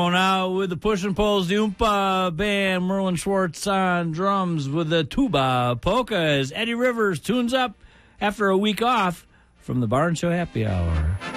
Going out with the Push and Pulls, the Oompa Band, Merlin Schwartz on drums with the tuba polka as Eddie Rivers tunes up after a week off from the Barn Show Happy Hour.